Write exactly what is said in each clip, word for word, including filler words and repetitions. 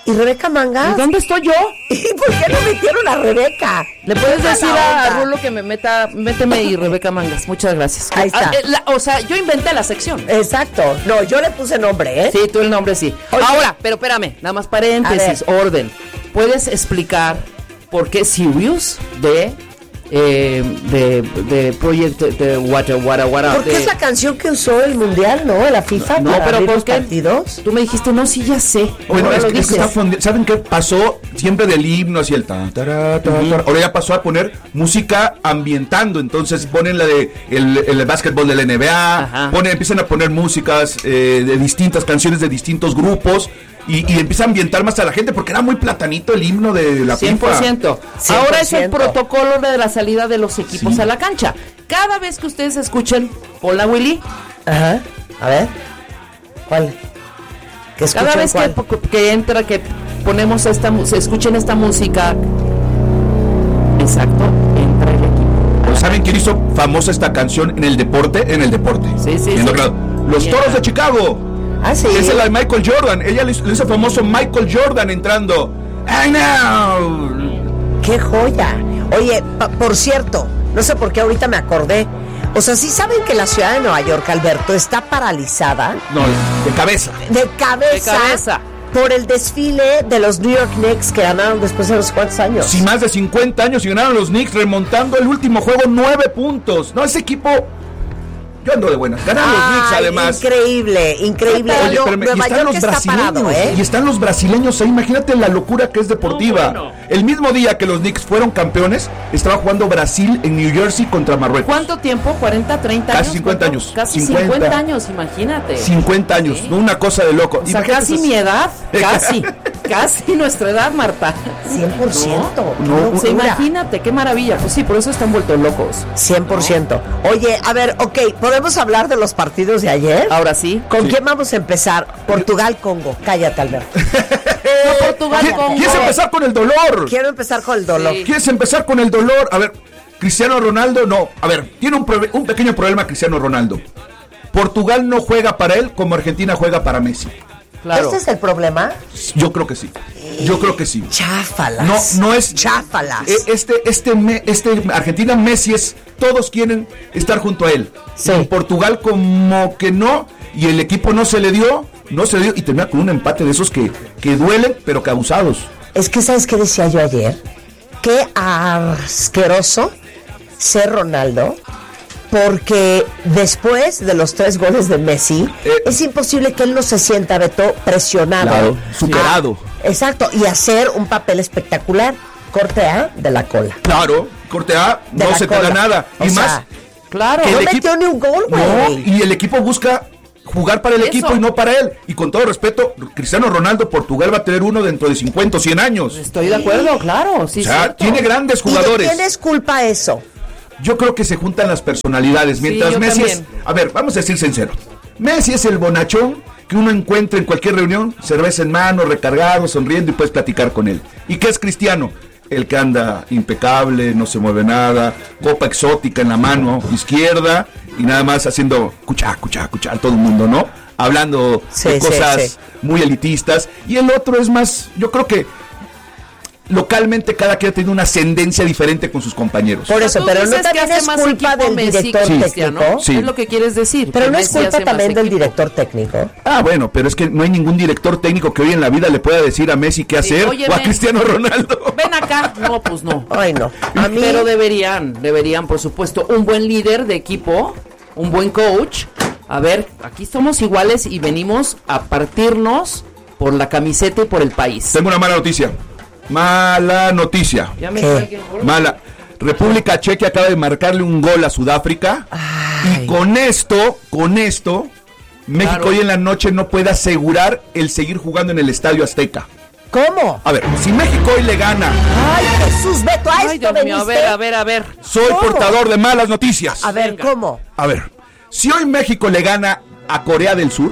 ¿Y Rebeca Mangas? ¿Y dónde estoy yo? ¿Y por qué no metieron a Rebeca? Le puedes Meta decir la a onda. Rulo que me meta, méteme y Rebeca Mangas. Muchas gracias. Ahí está. Ah, eh, la- o sea, yo inventé la sección. Exacto. No, yo le puse nombre, ¿eh? Sí, tú el nombre sí. Oye. Ahora, pero espérame, nada más paréntesis, orden. ¿Puedes explicar por qué Sirius de eh, de de Project de Wata Wata Wata? Porque de- es la canción que usó el Mundial, ¿no? La FIFA No, para pero abrir ¿por los qué? partidos. Tú me dijiste, no, sí, ya sé. Bueno, Ahora es, lo que- es que dices. está fondi- ¿saben qué pasó? Siempre del himno hacia el ta, tará, ta, Ujú. tará. Ahora ya pasó a poner música ambientando, entonces ponen la de el, el básquetbol de la N B A, Ajá. ponen, empiezan a poner músicas eh, de distintas canciones de distintos grupos y, y empieza a ambientar más a la gente porque era muy platanito el himno de la cien por FIFA. ciento. cien por ciento. Ahora es el protocolo de la salida de los equipos Sí. a la cancha. Cada vez que ustedes escuchen, hola Willy, Ajá. A ver. ¿Cuál? ¿Que cada escuchen vez que, cuál? po- que entra, que ponemos esta, mu- se escuchen esta música, exacto, entra el equipo. Pero ¿saben quién hizo famosa esta canción en el deporte? En el deporte. Sí, sí, Viendo sí. claro. Los Bien. Toros de Chicago. Ah, sí. Esa es la de Michael Jordan. Ella le hizo, le hizo famoso Michael Jordan entrando. I know. ¡Qué joya! Oye, pa- por cierto, no sé por qué ahorita me acordé. O sea, ¿sí saben que la ciudad de Nueva York, Alberto, está paralizada No, de cabeza. de cabeza, De cabeza. por el desfile de los New York Knicks que ganaron después de los cuantos años? Sí, más de cincuenta años y ganaron los Knicks remontando el último juego nueve puntos. No, ese equipo... Yo ando de buenas. Ganaron los Knicks Ay, además. Increíble, increíble. Oye, No, espérame, y Nueva están York los está brasileños, parado, ¿eh? y están los brasileños ahí, imagínate la locura que es deportiva. No, bueno. El mismo día que los Knicks fueron campeones, estaba jugando Brasil en New Jersey contra Marruecos. ¿Cuánto tiempo? ¿cuarenta, treinta Casi años? cincuenta ¿Cuánto? años. Casi cincuenta. cincuenta años, imagínate. cincuenta años, Sí. ¿no? Una cosa de loco. O sea, Imagínate casi esos- mi edad, casi, casi nuestra edad, Marta. cien por ciento. No, qué no, O sea, locura. imagínate, qué maravilla. Pues sí, por eso están vueltos locos. cien por ciento. Oye, a ver, ok, ¿podemos hablar de los partidos de ayer? Ahora sí. ¿Con Sí. quién vamos a empezar? Portugal-Congo. Cállate, Alberto. No, Portugal ¿Qui- con ¿Quieres gol. empezar con el dolor? Quiero empezar con el dolor. Sí. ¿Quieres empezar con el dolor? A ver, Cristiano Ronaldo, no. A ver, tiene un, probe- un pequeño problema Cristiano Ronaldo. Portugal no juega para él como Argentina juega para Messi. Claro. ¿Este es el problema? Yo creo que sí. Yo creo que sí. Cháfalas. No, no es. Cháfalas. Eh, Este, este, me- este Argentina Messi es. Todos quieren estar junto a él. Sí. En Portugal como que no. Y el equipo no se le dio. No se le dio. Y termina con un empate de esos que, que duelen, pero que abusados. Es que, ¿sabes qué decía yo ayer? Qué asqueroso ser Ronaldo, porque después de los tres goles de Messi, Eh. es imposible que él no se sienta, Beto, presionado. Claro, superado. a- exacto, y hacer un papel espectacular. Corte A de la cola. Claro, corte A, De no la se te cola. da nada. O Y sea, más. Claro. que no el metió equipo- ni un gol, güey. No, y el equipo busca jugar para el Eso. equipo y no para él. Y con todo respeto, Cristiano Ronaldo, Portugal va a tener uno dentro de cincuenta o cien años. Estoy de acuerdo, claro. Sí, O sea, cierto. tiene grandes ¿Y de jugadores. quién es culpa eso? Yo creo que se juntan las personalidades. Mientras yo Messi también. es. A ver, vamos a decir sincero. Messi es el bonachón que uno encuentra en cualquier reunión, cerveza en mano, recargado, sonriendo y puedes platicar con él. ¿Y qué es Cristiano? El que anda impecable, no se mueve nada, copa exótica en la mano izquierda y nada más haciendo cuchá, cuchá, cuchá a todo el mundo, ¿no? Hablando Sí, de sí, cosas sí. muy elitistas. Y el otro es más, yo creo que localmente cada quien tiene una ascendencia diferente con sus compañeros. Por eso, Tú pero no dices que también hace es más culpa equipo del Messi director que Sí. Cristiano. técnico. Sí. Es lo que quieres decir. Pero que no es Messi hace culpa más también del equipo. director técnico. Ah, bueno, pero es que no hay ningún director técnico que hoy en la vida le pueda decir a Messi qué Sí, hacer oye, o a ven. Cristiano Ronaldo. Ven acá. No, pues no. Ay, no. A mí, Pero deberían, deberían, por supuesto, un buen líder de equipo, un buen coach. A ver, aquí somos iguales y venimos a partirnos por la camiseta y por el país. Tengo una mala noticia. Mala noticia. Ya me ¿Qué? trae el gol. Mala. República Checa acaba de marcarle un gol a Sudáfrica. Ay. Y con esto, con esto, México Claro. hoy en la noche no puede asegurar el seguir jugando en el Estadio Azteca. ¿cómo? A ver, si México hoy le gana, Ay, Jesús, Beto, a Ay, esto Dios mío, a veniste. ver, a ver, a ver. soy ¿Cómo? portador de malas noticias. A ver, Venga. ¿cómo? A ver, si hoy México le gana a Corea del Sur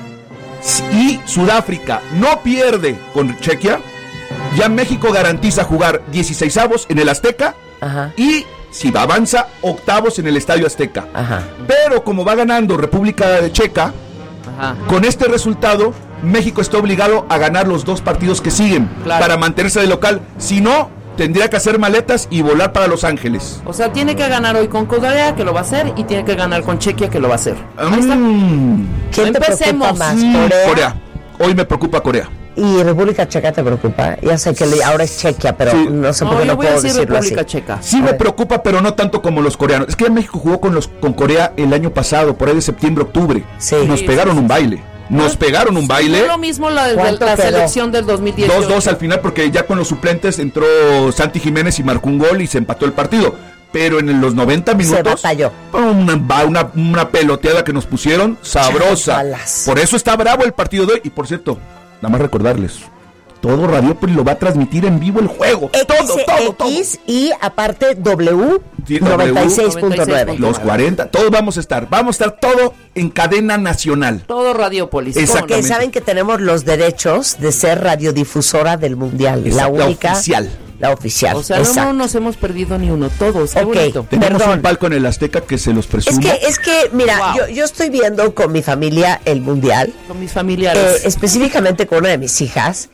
y Sudáfrica no pierde con Chequia, ya México garantiza jugar dieciseisavos en el Azteca Ajá. y si va avanza octavos en el Estadio Azteca. Ajá. Pero como va ganando República de Checa, Ajá. con este resultado México está obligado a ganar los dos partidos que siguen claro. para mantenerse de local. Si no, tendría que hacer maletas y volar para Los Ángeles. O sea, tiene que ganar hoy con Corea, que lo va a hacer, y tiene que ganar con Chequia, que lo va a hacer. Ahí está. Mm. ¿Quién te preocupa más? ¿Corea? Corea. Hoy me preocupa Corea. ¿Y República Checa te preocupa? Ya sé que ahora es Chequia, pero sí. no sé por qué no, no puedo decir decirlo República así. Checa. Sí me preocupa, pero no tanto como los coreanos. Es que México jugó con los con Corea el año pasado, por ahí de septiembre, octubre. Sí. Nos sí, pegaron sí, un baile. Nos ¿no? pegaron un sí, baile. Fue lo mismo la, de, la selección del dos mil dieciocho. dos dos al final, porque ya con los suplentes entró Santi Jiménez y marcó un gol y se empató el partido. Pero en los noventa minutos se una, una, una peloteada que nos pusieron sabrosa. Chavalas. Por eso está bravo el partido de hoy. Y por cierto, nada más recordarles, todo Radiopolis lo va a transmitir en vivo el juego. X, todo, todo, todo. X y aparte W sí, noventa y seis punto nueve. Los cuarenta, todos vamos a estar. Vamos a estar todo en cadena nacional. Todo Radiopolis. Porque saben que tenemos los derechos de ser radiodifusora del Mundial. Exacto, la única. La oficial. La oficial. O sea, no, no nos hemos perdido ni uno, todos. Qué okay, bonito. Tenemos perdón. un palco en el Azteca que se los presumo. Es que, es que mira, wow. yo, yo estoy viendo con mi familia el Mundial. Con mis familiares. Eh, específicamente con una de mis hijas.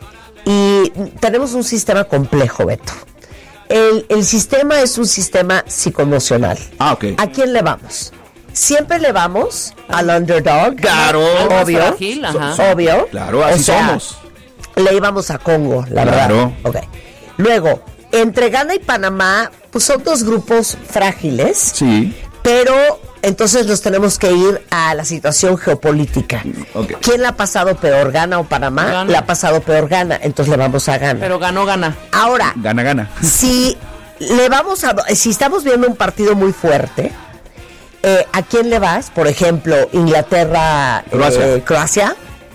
Y tenemos un sistema complejo, Beto. El, el sistema es un sistema psicoemocional. Ah, ok. ¿A quién le vamos? Siempre le vamos al underdog. Claro. Obvio. Frágil, ajá. Obvio. Claro, así o sea, somos. Le íbamos a Congo, la claro. verdad. Ok. Luego, entre Ghana y Panamá, pues son dos grupos frágiles. Sí. Pero entonces nos tenemos que ir a la situación geopolítica. Okay. ¿Quién la ha pasado peor, Ghana o Panamá? Gana. La ha pasado peor Ghana, entonces le vamos a Ghana. Pero ganó, gana. Ahora, gana, gana. Si le vamos a, si estamos viendo un partido muy fuerte, eh, ¿a quién le vas? Por ejemplo, Inglaterra, Croacia. Eh, Croacia.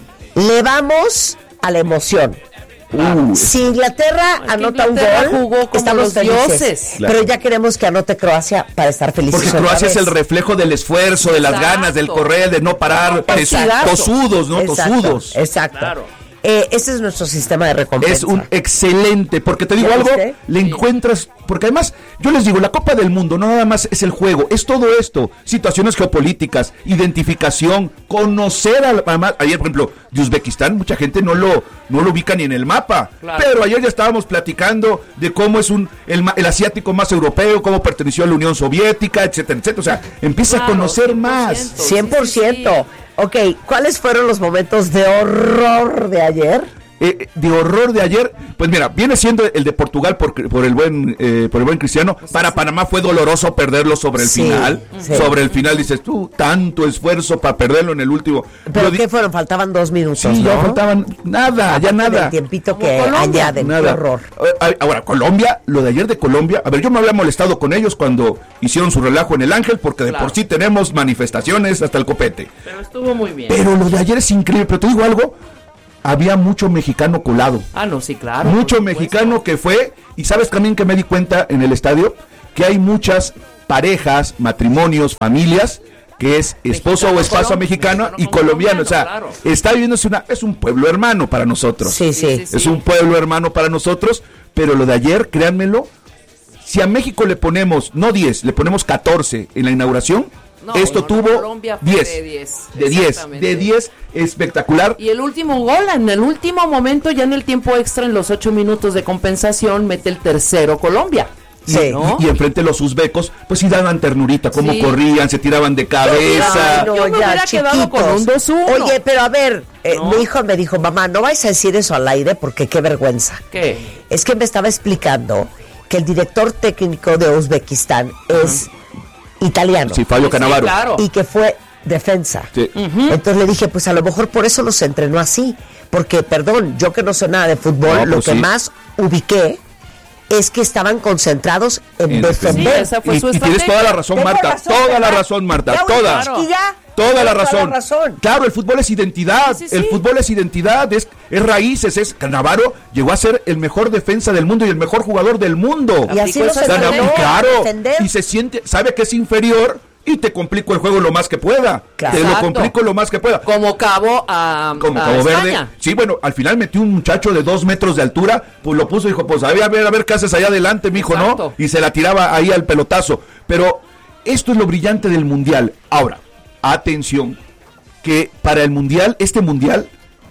Le vamos a la emoción. Uh, si Inglaterra es anota Inglaterra un gol, estamos los felices. Dioses. Claro. Pero ya queremos que anote Croacia para estar felices. Porque Croacia es el reflejo del esfuerzo, de las exacto. ganas, del correr, de no parar, exacto. tosudos, ¿no? Exacto. Tosudos. Exacto. Claro. Eh, ese es nuestro sistema de recompensa. Es un excelente, porque te digo algo, le sí. encuentras, porque además, yo les digo, la Copa del Mundo no nada más es el juego, es todo esto, situaciones geopolíticas, identificación, conocer al, además, ayer por ejemplo, de Uzbekistán, mucha gente no lo, no lo ubica ni en el mapa, claro. pero ayer ya estábamos platicando de cómo es un el, el asiático más europeo, cómo perteneció a la Unión Soviética, etcétera, etcétera, o sea, empieza claro, a conocer cien por ciento, más. cien por ciento. Sí, sí, sí. Ok, ¿cuáles fueron los momentos de horror de ayer? Eh, de horror de ayer, pues mira, viene siendo el de Portugal por, por el buen eh, por el buen Cristiano. Pues para sí. Panamá fue doloroso perderlo sobre el sí, final. Sí. Sobre el final dices tú, tanto esfuerzo para perderlo en el último. ¿Pero qué fueron? Faltaban dos minutos, sí, ¿no? ya faltaban nada, ya nada. El tiempito que añaden, qué horror. Ahora, Colombia, lo de ayer de Colombia, a ver, yo me había molestado con ellos cuando hicieron su relajo en el Ángel, porque de claro. por sí tenemos manifestaciones hasta el copete. Pero estuvo muy bien. Pero lo de ayer es increíble, pero te digo algo, había mucho mexicano colado. Ah, no, sí, claro. Mucho mexicano que fue, y sabes también que me di cuenta en el estadio, que hay muchas parejas, matrimonios, familias, que es esposo mexicano, o esposa mexicana y colombiano, o sea, claro. está viviéndose una, es un pueblo hermano para nosotros. Sí, sí, sí, sí. Es un pueblo hermano para nosotros, pero lo de ayer, créanmelo, si a México le ponemos, no diez, le ponemos catorce en la inauguración, no, esto no, tuvo diez, de diez, de diez, de diez, espectacular. Y el último gol, en el último momento, ya en el tiempo extra, en los ocho minutos de compensación, mete el tercero Colombia. Sí, ¿no? y, y enfrente los uzbecos, pues sí daban ternurita, cómo sí. corrían, se tiraban de cabeza. Ay, no, yo me ya, hubiera chiquitos. quedado con un dos uno. Oye, pero a ver, eh, no. mi hijo me dijo, mamá, no vais a decir eso al aire porque qué vergüenza. ¿Qué? Es que me estaba explicando que el director técnico de Uzbekistán uh-huh. es italiano. Sí, Fabio Cannavaro. Sí, claro. Y que fue defensa. Sí. Uh-huh. Entonces le dije, pues a lo mejor por eso los entrenó así. Porque, perdón, yo que no sé nada de fútbol, no, lo pues que sí. más ubiqué es que estaban concentrados en, en defender. Sí, esa fue y, su y tienes toda la razón, Marta. Razón, toda ¿verdad? la razón, Marta. Ya, toda. Claro. Ya, toda la razón. toda la razón. Claro, el fútbol es identidad. Sí, sí, sí. El fútbol es identidad. Es, es raíces. Es Cannavaro llegó a ser el mejor defensa del mundo y el mejor jugador del mundo. Y así los entrenó, claro. Y se siente, sabe que es inferior. Y te complico el juego lo más que pueda. Claro. Te lo complico lo más que pueda. Como Cabo a Como a Cabo España. Verde. Sí, bueno, al final metió un muchacho de dos metros de altura, pues lo puso y dijo, pues a ver, a ver, a ver qué haces allá adelante, mijo, ¿no? Y se la tiraba ahí al pelotazo. Pero esto es lo brillante del Mundial. Ahora, atención, que para el Mundial, este Mundial,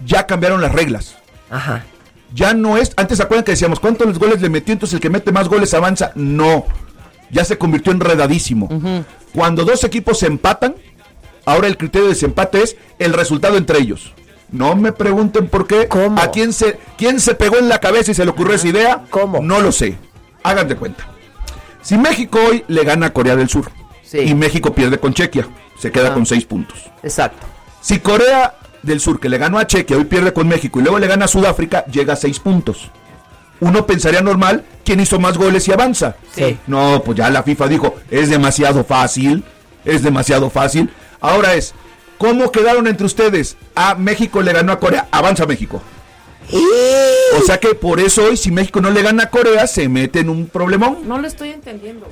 ya cambiaron las reglas. Ajá. Ya no es, antes se acuerdan que decíamos, ¿cuántos goles le metió? Entonces el que mete más goles avanza. No, ya se convirtió enredadísimo. Uh-huh. Cuando dos equipos se empatan, ahora el criterio de desempate es el resultado entre ellos. No me pregunten por qué. ¿Cómo? ¿A quién se, quién se pegó en la cabeza y se le ocurrió esa idea? ¿Cómo? No lo sé. Hagan de cuenta. Si México hoy le gana a Corea del Sur, sí, y México pierde con Chequia, se queda ah. con seis puntos. Exacto. Si Corea del Sur, que le ganó a Chequia, hoy pierde con México y luego le gana a Sudáfrica, llega a seis puntos. Uno pensaría normal, ¿quién hizo más goles y avanza? Sí. No, pues ya la FIFA dijo, es demasiado fácil, es demasiado fácil. Ahora es, ¿cómo quedaron entre ustedes? Ah, México le ganó a Corea, avanza México. O sea que por eso hoy, si México no le gana a Corea, se mete en un problemón. No lo estoy entendiendo.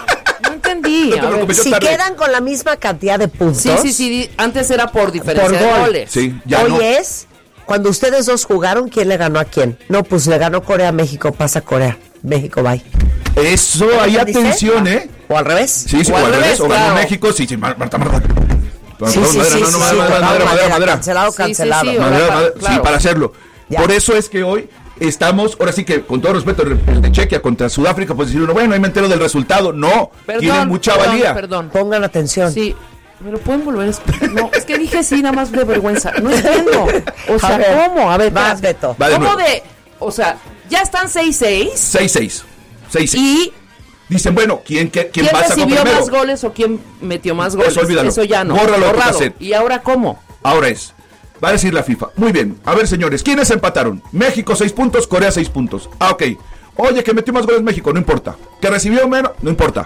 No entendí. No te preocupes, si tarde. Quedan con la misma cantidad de puntos. Sí, sí, sí. Antes era por diferencia por de gol. goles. Sí, ya Hoy no. es, cuando ustedes dos jugaron, ¿quién le ganó a quién? No, pues le ganó Corea a México, pasa Corea. México, bye. Eso, hay atención, ¿eh? ¿O al revés? Sí, sí, o, o al revés. revés o ganó claro. México, sí, sí, Marta, Marta. Sí, sí, sí, sí, madera, madera, madera. Cancelado, cancelado. Sí, sí, sí, madera, ahora, madera, claro. sí, para hacerlo. Ya. Por eso es que hoy estamos, ahora sí que con todo respeto, el de Chequia contra Sudáfrica, pues decir uno, bueno, ahí me entero del resultado. No, perdón, tiene mucha perdón, valía. Perdón. Pongan atención. Sí. ¿Me lo pueden volver a explicar? No, es que dije sí, nada más de vergüenza. No entiendo. O sea, ver, ¿cómo? A ver, vas, Beto. Va de ¿Cómo nuevo. de...? O sea, ya están seis seis. seis seis. seis seis. Y... Dicen, bueno, ¿quién, quién, quién, ¿Quién pasa con recibió primero? más goles o quién metió más goles? Eso, olvídalo. Eso ya no. Bórralo de tu Borrado. cassette. ¿Y ahora cómo? Ahora es, va a decir la FIFA. Muy bien, a ver señores, ¿quiénes empataron? México seis puntos, Corea seis puntos. Ah, ok. Oye, que metió más goles México, no importa. Que recibió menos, no importa.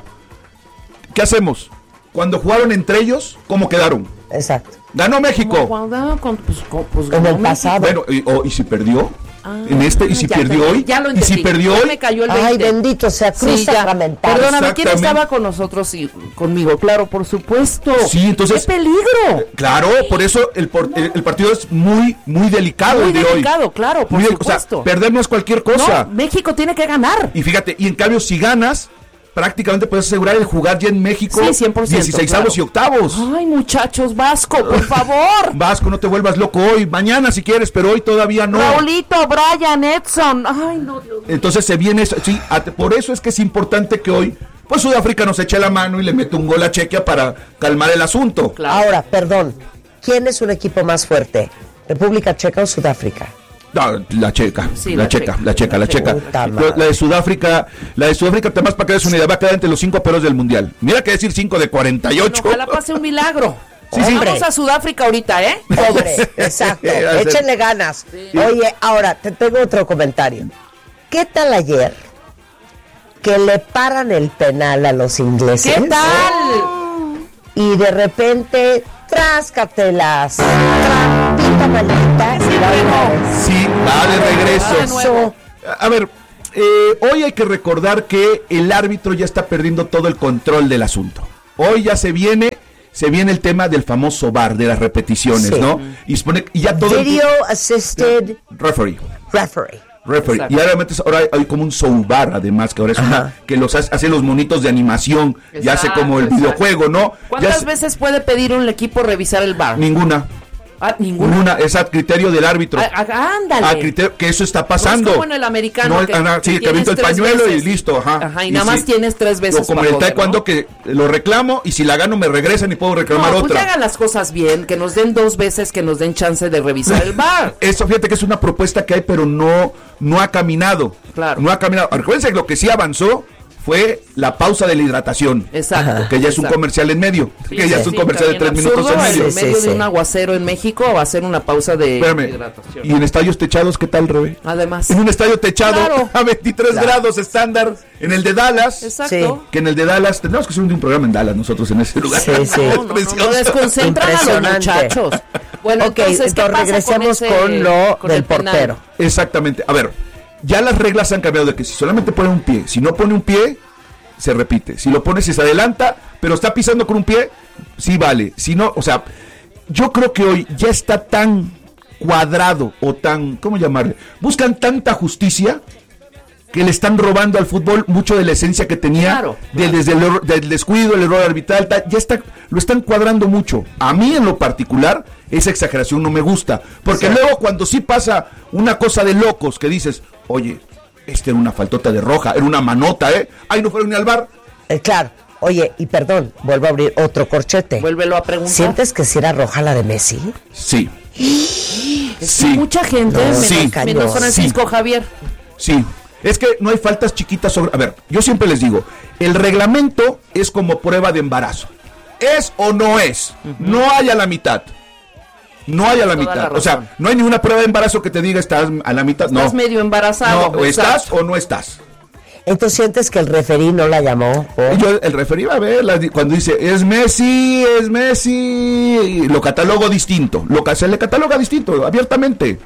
¿Qué hacemos? Cuando jugaron entre ellos, ¿cómo quedaron? Exacto. Ganó México. Con, con, pues, con, pues, Como el pasado. Bueno, y, oh, ¿y si perdió? Ah, en este, ¿y si ya, perdió ya, hoy? Ya lo ¿Y si perdió ya hoy? Me cayó el veinte. Ay, bendito sea Cruz sí, sacramental. Perdóname, ¿quién estaba con nosotros y conmigo? Claro, por supuesto. Sí, entonces. ¡Qué peligro! Claro, por eso el, por, el, el partido es muy, muy delicado muy el de delicado, hoy. claro, por muy supuesto. O sea, perder no es cualquier cosa. No, México tiene que ganar. Y fíjate, y en cambio, si ganas, prácticamente puedes asegurar el jugar ya en México. Sí, cien por ciento, dieciseisavos claro. y octavos. Ay, muchachos, Vasco, por favor. Vasco, no te vuelvas loco hoy. Mañana si quieres, pero hoy todavía no. Raulito, Brian, Edson. Ay, no, Dios mío. Entonces se viene, sí, por eso es que es importante que hoy, pues Sudáfrica nos eche la mano y le mete un gol a Chequia para calmar el asunto. Claro. Ahora, perdón, ¿quién es un equipo más fuerte? ¿República Checa o Sudáfrica? No, la checa, Sí, la, la checa, checa, la checa, la la checa. checa. La, la de Sudáfrica, la de Sudáfrica, además para que des una idea, va a quedar entre los cinco peores del mundial. Mira que decir cinco de cuarenta y ocho. Ojalá pase un milagro. Sí, sí. Vamos a Sudáfrica ahorita, ¿eh? Hombre, exacto. Échenle ganas. Sí. Oye, ahora, te tengo otro comentario. ¿Qué tal ayer que le paran el penal a los ingleses? ¿Qué tal? Y de repente, tráscatelas, trampita maldita. Sí, sí, va de regreso. Va de nuevo. A ver, eh, hoy hay que recordar que el árbitro ya está perdiendo todo el control del asunto. Hoy ya se viene, se viene el tema del famoso V A R, de las repeticiones, sí. ¿no? Y, supone, y ya todo Video el... Assisted Referee. Referee. Referee. Y ahora, ahora hay como un soundbar, además, que ahora es una, que los hace, hace los monitos de animación, exacto, y hace como el exacto. videojuego, ¿no? ¿Cuántas ya veces puede pedir un equipo revisar el V A R? Ninguna. Ah, ninguna. Ninguna, es a criterio del árbitro. Ah, ah, ándale. A criterio, que eso está pasando. No es como en el americano. No, que, ah, sí, que aviento el pañuelo veces. Y listo, ajá. Ajá, y, y sí, nada más tienes tres veces. O como en el taekwondo, ¿no? Que lo reclamo y si la gano me regresan y puedo reclamar no, otra. Pues hagan las cosas bien, que nos den dos veces, que nos den chance de revisar el V A R. Eso, fíjate que es una propuesta que hay, pero no, no ha caminado. Claro. No ha caminado. Recuerden que lo que sí avanzó fue la pausa de la hidratación. Exacto. Que ya es un exacto. comercial en medio. Sí, que sí, ya es un sí, comercial de tres minutos en medio. En medio sí, sí. de un aguacero en México va a ser una pausa de Espérame. hidratación. ¿Y en estadios techados qué tal, Rebe? Además. En un estadio techado Claro. a veintitrés claro. grados estándar. En el de Dallas. Exacto. Sí. Que en el de Dallas, tenemos que hacer un programa en Dallas nosotros en ese lugar. Sí, sí. No, no, no, no desconcentran a los muchachos. Bueno, ok, entonces, ¿qué pasa regresemos con, ese, con lo con del portero. Exactamente. A ver, ya las reglas han cambiado de que si solamente pone un pie, si no pone un pie, se repite. Si lo pone, si se adelanta, pero está pisando con un pie, sí vale. Si no, o sea, yo creo que hoy ya está tan cuadrado o tan, ¿cómo llamarle? Buscan tanta justicia que le están robando al fútbol mucho de la esencia que tenía, claro, de, claro. desde el error, del descuido, el error arbitral, tal, ya está, lo están cuadrando mucho. A mí en lo particular, esa exageración no me gusta, porque sí. luego cuando sí pasa una cosa de locos que dices, oye, esta era una faltota de roja, era una manota, ¿eh? Ahí no fueron ni al bar. Eh, claro, oye, y perdón, vuelvo a abrir otro corchete. Vuélvelo a preguntar. ¿Sientes que si era roja la de Messi? Sí. Es sí. que mucha gente, no, menos, sí. menos Francisco sí. Javier. Sí. Es que no hay faltas chiquitas sobre... A ver, yo siempre les digo, el reglamento es como prueba de embarazo. ¿Es o no es? Uh-huh. No hay a la mitad. No hay a la Toda mitad. La o sea, no hay ninguna prueba de embarazo que te diga estás a la mitad. Estás no. medio embarazado. No, o estás o no estás. Entonces sientes que el referí no la llamó. ¿Oh? Yo, el referí va a ver la, cuando dice es Messi, es Messi, lo catalogo distinto. Lo, se le cataloga distinto, abiertamente.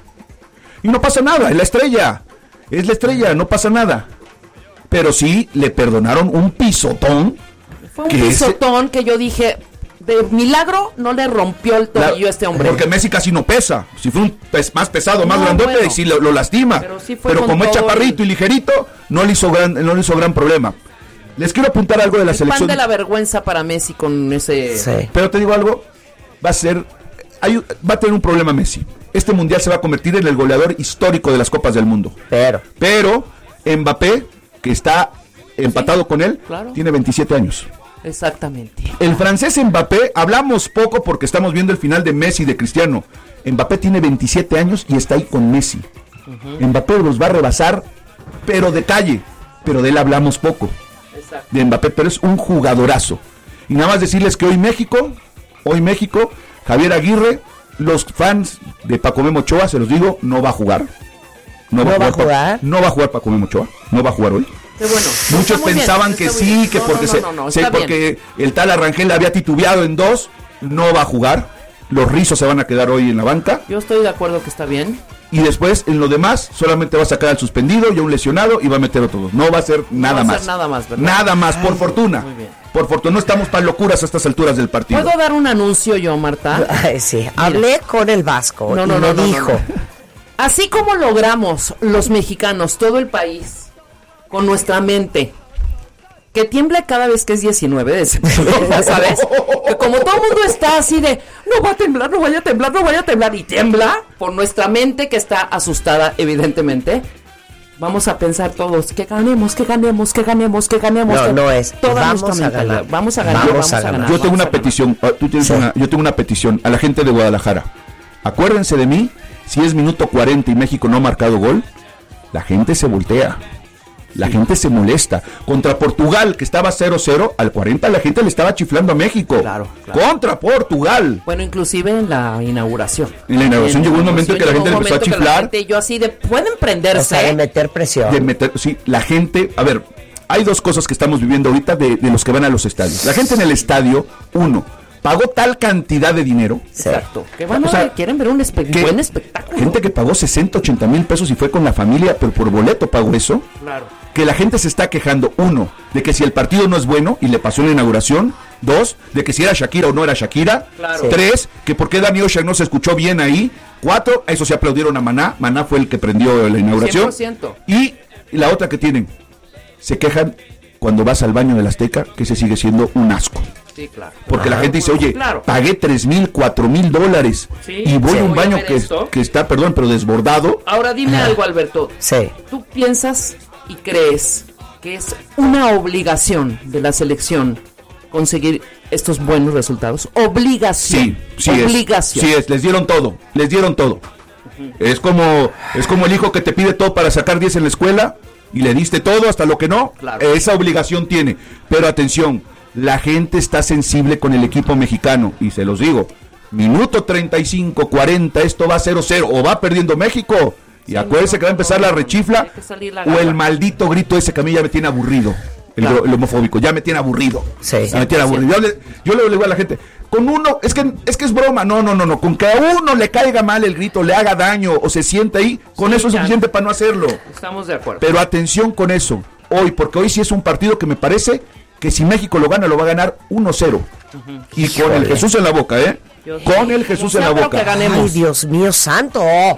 Y no pasa nada, es la estrella. Es la estrella, no pasa nada. Pero sí le perdonaron un pisotón. Fue un que pisotón ese... que yo dije, de milagro no le rompió el tobillo a este hombre. Porque Messi casi no pesa. Si fue un pes, más pesado, más no, grandote, bueno, sí lo, lo lastima. Pero, sí fue Pero como es chaparrito el... y ligerito, no le hizo gran, no le hizo gran problema. Les quiero apuntar algo de la el selección. Pan de la vergüenza para Messi con ese... Sí. Pero te digo algo, va a ser... Hay, va a tener un problema Messi. Este mundial se va a convertir en el goleador histórico de las Copas del Mundo. Pero, Pero Mbappé, que está empatado sí, con él, claro. tiene veintisiete años. Exactamente. El francés Mbappé, hablamos poco porque estamos viendo el final de Messi y de Cristiano. Mbappé tiene veintisiete años y está ahí con Messi. Uh-huh. Mbappé los va a rebasar, pero de calle. Pero de él hablamos poco. Exacto. De Mbappé, pero es un jugadorazo. Y nada más decirles que hoy México, hoy México, Javier Aguirre, los fans de Paco Memo Ochoa, se los digo, no va a jugar. No, ¿No va, a jugar, jugar? No va a jugar Paco Memo Ochoa, no va a jugar hoy. Qué bueno. Muchos pensaban que sí, que no, porque, no, no, no, no, se, se, porque el tal Arrangel había titubeado en dos, no va a jugar. Los rizos se van a quedar hoy en la banca. Yo estoy de acuerdo que está bien. Y después, en lo demás, solamente va a sacar al suspendido y a un lesionado y va a meter a todos. No va a ser nada no va a más. Ser nada más, ¿verdad? Nada más, por Ay, fortuna. Muy bien. Por fortuna, no estamos para locuras a estas alturas del partido. ¿Puedo dar un anuncio yo, Marta? Ay, sí, Mira. hablé con el Vasco no, no, y no, me no, dijo. No, no. Así como logramos los mexicanos, todo el país, con nuestra mente, que tiembla cada vez que es diecinueve de septiembre, ¿sabes? Que como todo el mundo está así de, no va a temblar, no vaya a temblar, no vaya a temblar, y tiembla por nuestra mente que está asustada, evidentemente. Vamos a pensar todos, que ganemos, que ganemos, que ganemos, que ganemos. No, no es, toda vamos a ganar. Vamos a ganar, vamos, vamos a ganar. Yo tengo una petición, tú tienes sí. una, yo tengo una petición a la gente de Guadalajara. Acuérdense de mí, si es minuto cuarenta y México no ha marcado gol, la gente se voltea. La sí. gente se molesta. Contra Portugal, que estaba cero cero, al cuarenta la gente le estaba chiflando a México. Claro, claro. Contra Portugal. Bueno, inclusive en la inauguración. En la inauguración en llegó un momento que la gente le empezó a chiflar. Gente, yo así de, pueden prenderse. O sea, de meter presión. De meter, sí, la gente, a ver, hay dos cosas que estamos viviendo ahorita de, de los que van a los estadios. La gente en el estadio, uno, pagó tal cantidad de dinero. Exacto. Que van a o sea, ver, quieren ver un espe- buen espectáculo. Gente que pagó sesenta, ochenta mil pesos y fue con la familia, pero por boleto pagó eso. Claro. Que la gente se está quejando, uno, de que si el partido no es bueno y le pasó en la inauguración. Dos, de que si era Shakira o no era Shakira. Claro. Tres, que por qué Dani Ocean no se escuchó bien ahí. Cuatro, a eso se aplaudieron a Maná. Maná fue el que prendió la inauguración. cien por ciento. Y, y la otra que tienen, se quejan cuando vas al baño del Azteca, que se sigue siendo un asco. Sí, claro. Porque claro, la gente dice, oye, claro. pagué tres mil, cuatro mil dólares sí, y voy sí, a un voy baño a que, que está, perdón, pero desbordado. Ahora dime Ajá. algo, Alberto. Sí. ¿Tú piensas y crees que es una obligación de la selección conseguir estos buenos resultados? Obligación. Sí, sí obligación. es. Sí es, les dieron todo, les dieron todo. Uh-huh. Es como es como el hijo que te pide todo para sacar diez en la escuela y le diste todo hasta lo que no. Claro. Esa obligación tiene. Pero atención, la gente está sensible con el equipo mexicano y se los digo, minuto treinta y cinco, cuarenta, esto va cero cero o va perdiendo México. Y sí, acuérdense no, que va a empezar no, la rechifla la o el maldito grito ese que a mí ya me tiene aburrido. El, claro. el homofóbico, ya me tiene aburrido. Sí. Me tiene aburrido. Yo le, yo le digo a la gente, con uno, es que es que es broma, no, no, no, no, con que a uno le caiga mal el grito, le haga daño o se sienta ahí, con sí, eso es suficiente para no hacerlo. Estamos de acuerdo. Pero atención con eso, hoy, porque hoy sí es un partido que me parece que si México lo gana, lo va a ganar uno cero. Uh-huh. Y con el Jesús en la boca, ¿eh? Dios con el Jesús en la boca. Ay, Dios mío santo. Ay,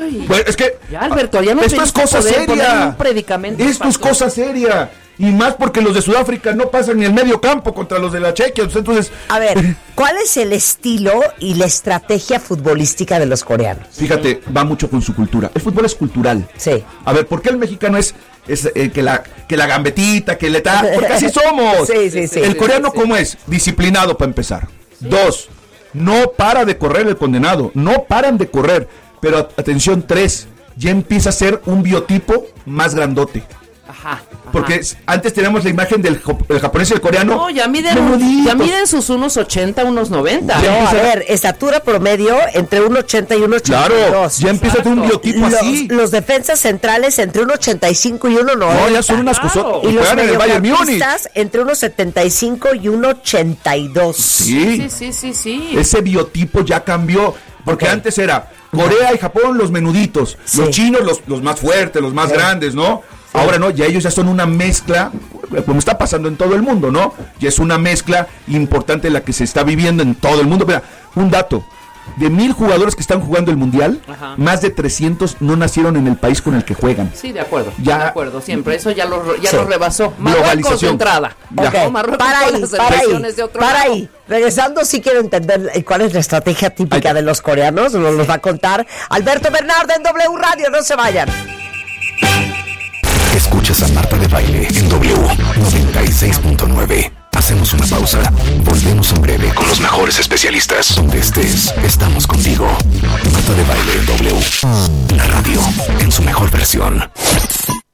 Ay, bueno, es que ya, Alberto, ya no esto es cosa seria. Un predicamento esto es cosa seria. Y más porque los de Sudáfrica no pasan ni el medio campo contra los de la Chequia. Entonces, a ver, ¿cuál es el estilo y la estrategia futbolística de los coreanos? Fíjate, va mucho con su cultura. El fútbol es cultural. Sí. A ver, ¿por qué el mexicano es, es eh, que, la, que la gambetita, que le está? Porque así somos. Sí, sí, sí. El sí, coreano, sí, sí. ¿cómo es? Disciplinado para empezar. Sí. Dos, no para de correr el condenado. No paran de correr. Pero atención, tres, ya empieza a ser un biotipo más grandote. Ajá, ajá. Porque antes teníamos la imagen del, del japonés y el coreano. No, ya miden, ya miden sus unos ochenta, unos noventa. No, a ver, estatura promedio entre uno ochenta y uno ochenta y dos. Claro, ya empieza a tener un biotipo los, así. Los defensas centrales entre uno ochenta y cinco y uno noventa. No, ya son unas cosas. Claro. Y los mediocampistas entre uno setenta y cinco y uno ochenta y dos. Sí. Sí, sí, sí, sí. Ese biotipo ya cambió. Porque okay. antes era Corea y Japón los menuditos. Sí. Los chinos los, los más fuertes, los más sí. grandes, ¿no? Ahora no, ya ellos ya son una mezcla, como está pasando en todo el mundo, ¿no? Ya es una mezcla importante la que se está viviendo en todo el mundo. Mira, un dato, de mil jugadores que están jugando el Mundial, ajá. más de trescientos no nacieron en el país con el que juegan. Sí, de acuerdo, ya, de acuerdo, siempre, eso ya lo, ya sí. lo rebasó. Marruecos de entrada. Okay. Marruecos para ahí, para ahí, de otro para lado. ahí. Regresando, sí quiero entender cuál es la estrategia típica Ay. de los coreanos, nos los va a contar Alberto Bernardo en W Radio, no se vayan. Escuchas a Marta de Baile en W noventa y seis punto nueve. Hacemos una pausa. Volvemos en breve con los mejores especialistas. Donde estés, estamos contigo. Marta de Baile en W. La radio en su mejor versión.